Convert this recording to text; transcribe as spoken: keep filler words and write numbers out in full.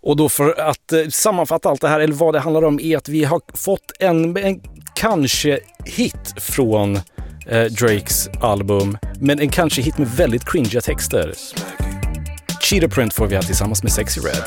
Och då för att eh, sammanfatta allt det här, eller vad det handlar om, är att vi har fått en, en kanske hit från eh, Drakes album, men en kanske hit med väldigt cringiga texter. Cheetah Print får vi här tillsammans med Sexy Red.